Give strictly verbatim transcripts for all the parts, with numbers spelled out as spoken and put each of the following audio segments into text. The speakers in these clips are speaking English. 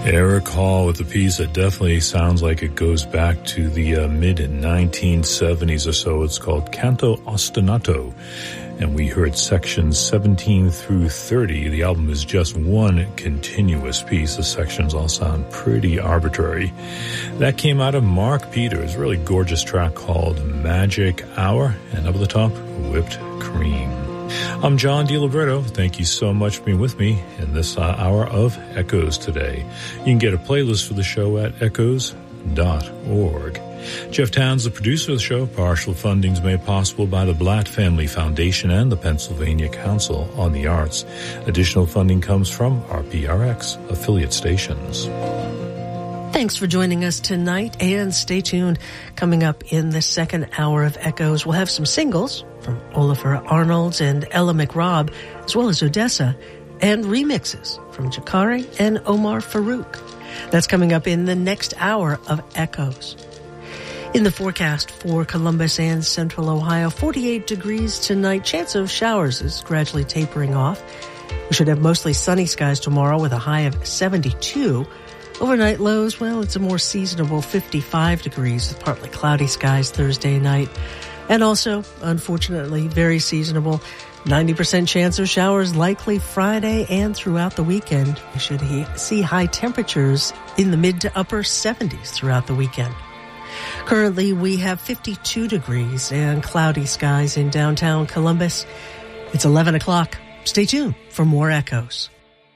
Eric Hall with a piece that definitely sounds like it goes back to the uh, mid nineteen seventies or so. It's called Canto Ostinato, and we heard sections seventeen through thirty. The album is just one continuous piece. The sections all sound pretty arbitrary. That came out of Mark Peters, a really gorgeous track called Magic Hour, and up at the top, Whipped Cream. I'm John DiLiberto. Thank you so much for being with me in this uh, hour of Echoes today. You can get a playlist for the show at echoes dot org. Jeff Towns, the producer of the show. Partial funding is made possible by the Blatt Family Foundation and the Pennsylvania Council on the Arts. Additional funding comes from our P R X affiliate stations. Thanks for joining us tonight, and stay tuned. Coming up in the second hour of Echoes, we'll have some singles from Oliver Arnolds and Ella McRobb, as well as Odessa, and remixes from Jakari and Omar Farouk. That's coming up in the next hour of Echoes. In the forecast for Columbus and Central Ohio, forty-eight degrees tonight. Chance of showers is gradually tapering off. We should have mostly sunny skies tomorrow with a high of seventy-two. Overnight lows, well, it's a more seasonable fifty-five degrees with partly cloudy skies Thursday night. And also, unfortunately, very seasonable, ninety percent chance of showers likely Friday and throughout the weekend. We should he- see high temperatures in the mid to upper seventies throughout the weekend. Currently, we have fifty-two degrees and cloudy skies in downtown Columbus. It's eleven o'clock. Stay tuned for more Echoes.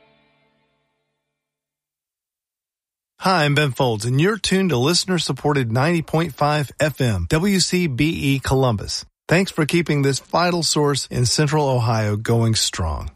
Hi, I'm Ben Folds, and you're tuned to listener-supported ninety point five F M, W C B E Columbus. Thanks for keeping this vital source in Central Ohio going strong.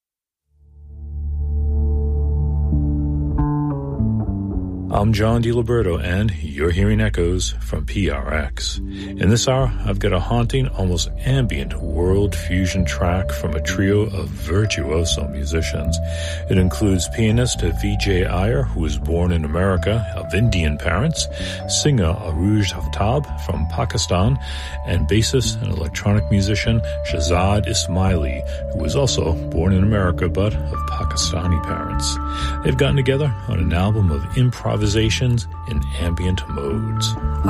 I'm John DiLiberto, and you're hearing Echoes from P R X. In this hour, I've got a haunting, almost ambient world fusion track from a trio of virtuoso musicians. It includes pianist V J Iyer, who was born in America of Indian parents, singer Arooj Aftab from Pakistan, and bassist and electronic musician Shahzad Ismaili, who was also born in America but of Pakistani parents. They've gotten together on an album of improvisations in ambient modes.